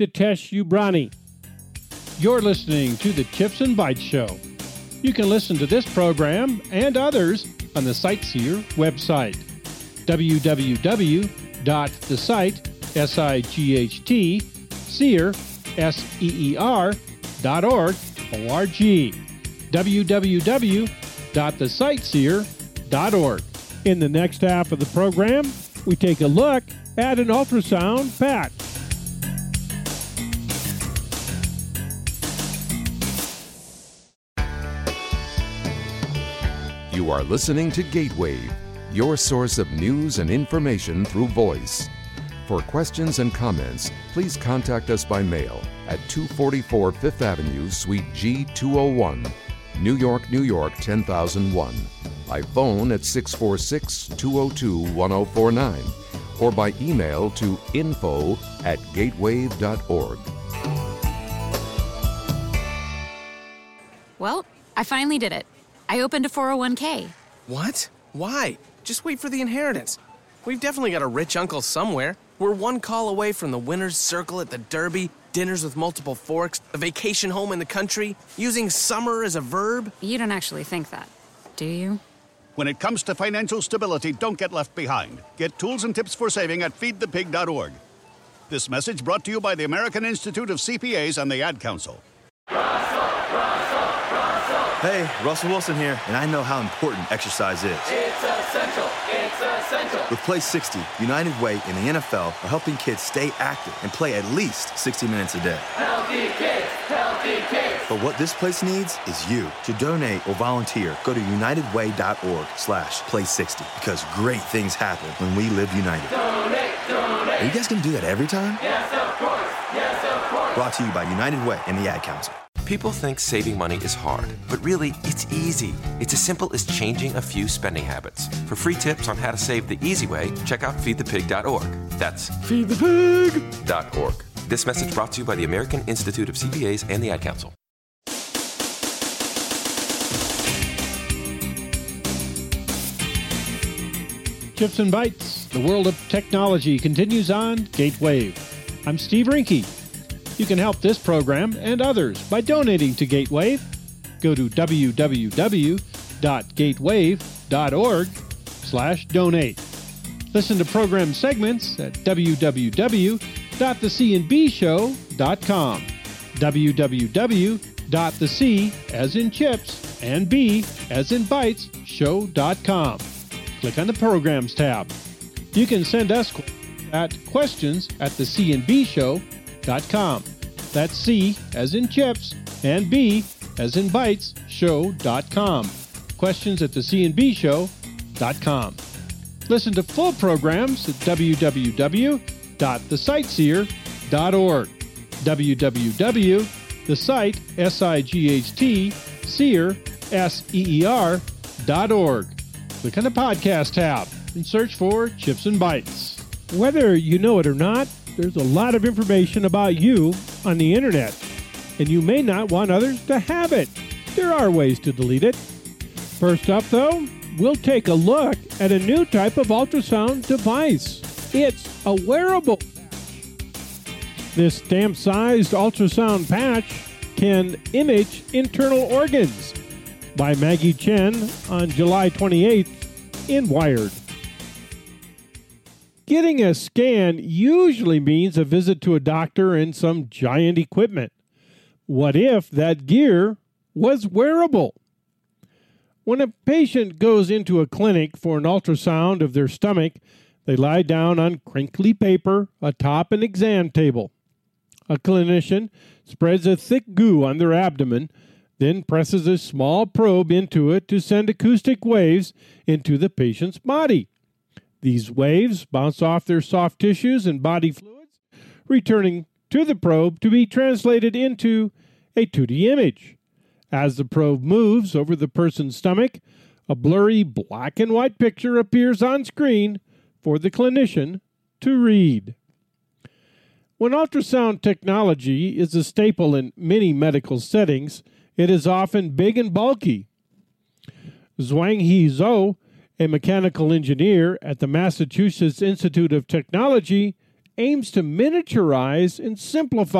Ditesh Ubrani. You're listening to the Chips and Bites Show. You can listen to this program and others on the Sightseer website, www.thesightseer.org, www.thesightseer.org. In the next half of the program, we take a look at an ultrasound patch. You are listening to Gatewave, your source of news and information through voice. For questions and comments, please contact us by mail at 244 Fifth Avenue, Suite G201, New York, New York 10001, by phone at 646-202-1049, or by email to info@gatewave.org. Well, I finally did it. I opened a 401k. What? Why? Just wait for the inheritance. We've definitely got a rich uncle somewhere. We're one call away from the winner's circle at the Derby, dinners with multiple forks, a vacation home in the country, using summer as a verb. You don't actually think that, do you? When it comes to financial stability, don't get left behind. Get tools and tips for saving at feedthepig.org. This message brought to you by the American Institute of CPAs and the Ad Council. Hey, Russell Wilson here, and I know how important exercise is. It's essential. It's essential. With Play 60, United Way and the NFL are helping kids stay active and play at least 60 minutes a day. Healthy kids, healthy kids. But what this place needs is you. To donate or volunteer, go to unitedway.org/play60 because great things happen when we live united. Donate, donate. Are you guys going to do that every time? Yes, of course. Yes, of course. Brought to you by United Way and the Ad Council. People think saving money is hard, but really, it's easy. It's as simple as changing a few spending habits. For free tips on how to save the easy way, check out feedthepig.org. That's feedthepig.org. This message brought to you by the American Institute of CPAs and the Ad Council. Chips and Bites, the world of technology continues on Gatewave. I'm Steve Rinke. You can help this program and others by donating to Gatewave. Go to www.gatewave.org/donate. Listen to program segments at www.thecandbshow.com. www.thec as in chips and b as in bites show.com. Click on the Programs tab. You can send us at questions@thecandbshow.com. That's C as in chips and B as in bites show.com. questions@thecandbshow.com. Listen to full programs at www.thesightseer.org. www.thesightseer.org. Click on the Podcast tab and search for Chips and Bites. Whether you know it or not, there's a lot of information about you on the internet, and you may not want others to have it. There are ways to delete it. First up, though, we'll take a look at a new type of ultrasound device. It's a wearable patch. This stamp-sized ultrasound patch can image internal organs. By Maggie Chen on July 28th in Wired. Getting a scan usually means a visit to a doctor and some giant equipment. What if that gear was wearable? When a patient goes into a clinic for an ultrasound of their stomach, they lie down on crinkly paper atop an exam table. A clinician spreads a thick goo on their abdomen, then presses a small probe into it to send acoustic waves into the patient's body. These waves bounce off their soft tissues and body fluids, returning to the probe to be translated into a 2D image. As the probe moves over the person's stomach, a blurry black and white picture appears on screen for the clinician to read. When ultrasound technology is a staple in many medical settings, it is often big and bulky. Zhuanghee Zhou, a mechanical engineer at the Massachusetts Institute of Technology aims to miniaturize and simplify